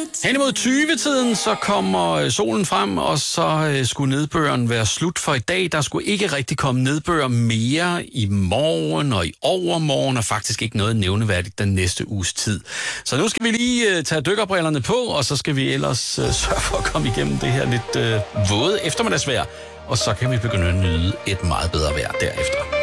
Hen imod 20-tiden, så kommer solen frem, og så skulle nedbøren være slut for i dag. Der skulle ikke rigtig komme nedbør mere i morgen og i overmorgen, og faktisk ikke noget nævneværdigt den næste uges tid. Så nu skal vi lige tage dykkerbrillerne på, og så skal vi ellers sørge for at komme igennem det her lidt våde eftermiddagsvejr. Og så kan vi begynde at nyde et meget bedre vejr derefter.